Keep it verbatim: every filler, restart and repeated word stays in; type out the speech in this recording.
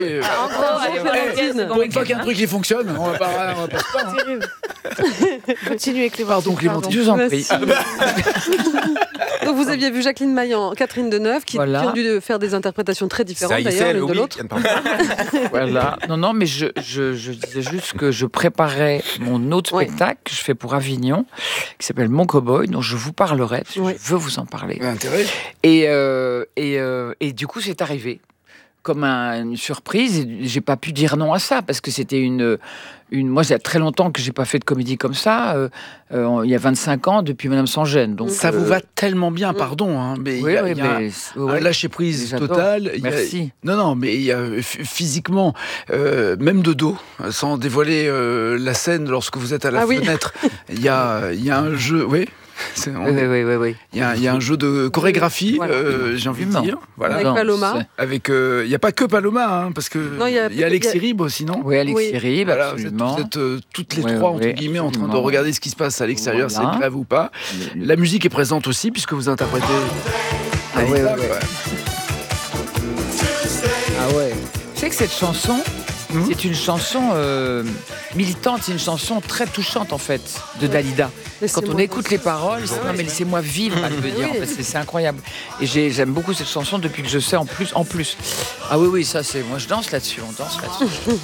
Euh, Ah, encore, allez, Valentine. Pour une fois qu'il y a un truc qui fonctionne, on va pas, on va pas se plaindre, hein. Continuez, Clémentine. Pardon, Clémentine, je vous en prie. Donc vous aviez vu Jacqueline Maillan, Catherine Deneuve, qui, Voilà. qui ont dû faire des interprétations très différentes Ça y est, d'ailleurs c'est l'une de oui. l'autre. Voilà. Non, non, mais je, je, je disais juste que je préparais mon autre Ouais. spectacle que je fais pour Avignon, qui s'appelle Mon Cowboy, dont je vous parlerai, parce que Ouais. je veux vous en parler. L'intérêt. Et, euh, et, euh, et du coup, c'est arrivé comme un- une surprise. Et j'ai pas pu dire non à ça parce que c'était une, une. Moi, il y a très longtemps que j'ai pas fait de comédie comme ça. euh, euh, il y a vingt-cinq ans depuis Madame sans gêne. Donc Ça euh, vous va tellement bien, pardon, hein, mais il Oui, y a, oui, il y a mais un ouais. lâcher prise J'adore. total. Il y a- Merci. Non, non, mais il y a, f- physiquement, euh, même de dos, sans dévoiler euh, la scène lorsque vous êtes à la Ah oui. fenêtre, il y a, il y a un jeu. Oui. c'est- on- Oui, oui, oui, oui, oui. Il y, a, il y a un jeu de chorégraphie, Voilà. euh, j'ai envie de Absolument. dire. Voilà. Avec Non, Paloma. c'est- Avec, euh, il n'y a pas que Paloma, hein, parce que Non, il y a- il y a Alexis il y a- Rib aussi, non Oui, Alex Oui. Rib, Voilà, vous êtes, absolument. vous êtes, euh, toutes les Ouais, trois, entre ouais, guillemets, en train de absolument. regarder ce qui se passe à l'extérieur, Voilà. c'est grave ou pas. Le- La musique est présente aussi, puisque vous interprétez. Ah ouais, Aïda, ouais, ouais. quoi. Ah ouais. Tu sais que cette chanson, Mhm. c'est une chanson euh, militante, c'est une chanson très touchante en fait, de Dalida. Quand Laissez-moi on écoute penser. les paroles, c'est non mais laissez-moi vivre, elle veut dire. Oui. En fait, c'est, c'est incroyable. Et j'ai- j'aime beaucoup cette chanson depuis que je sais en plus, en plus. Ah oui, oui, ça c'est, moi je danse là-dessus, on danse là-dessus.